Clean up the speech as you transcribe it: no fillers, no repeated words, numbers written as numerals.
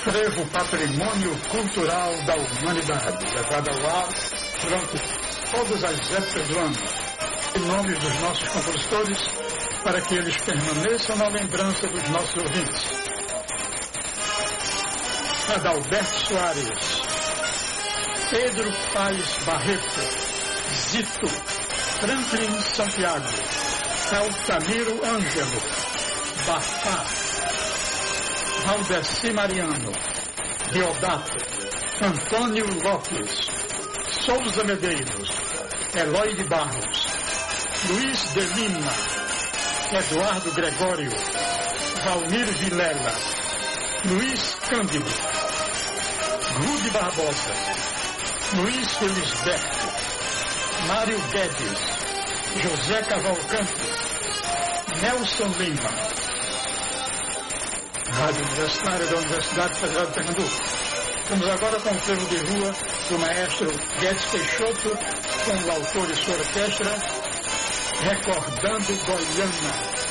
Frevo Patrimônio Cultural da Humanidade, levado ao ar durante todas as épocas do ano, em nome dos nossos compositores, para que eles permaneçam na lembrança dos nossos ouvintes. Adalberto Soares, Pedro Paes Barreto, Zito, Franklin Santiago, Altamiro Ângelo, Bafá, Valdeci Mariano, Deodato, Antônio Lopes, Souza Medeiros, Eloy de Barros, Luiz de Lima, Eduardo Gregório, Valmir Vilela, Luiz Cândido, Rude Barbosa, Luiz Felisberto, Mário Guedes, José Cavalcante, Nelson Lima. Rádio Universitária da Universidade Federal de Pernambuco. Vamos agora com o frevo de rua do maestro Guedes Peixoto, com o autor e sua orquestra, Recordando Goiânia.